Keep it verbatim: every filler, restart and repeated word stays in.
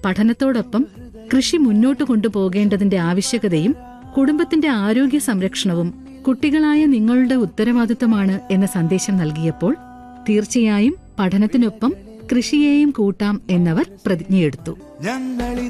പഠനത്തോടൊപ്പം കൃഷി മുന്നോട്ട് കൊണ്ടുപോകേണ്ടതിന്റെ ആവശ്യകതയും കുടുംബത്തിന്റെ ആരോഗ്യ സംരക്ഷണവും കുട്ടികളായ നിങ്ങളുടെ ഉത്തരവാദിത്തമാണ് എന്ന സന്ദേശം നൽകിയപ്പോൾ തീർച്ചയായും പഠനത്തിനൊപ്പം കൃഷിയെയും കൂട്ടാം എന്നവർ പ്രതിജ്ഞയെടുത്തു.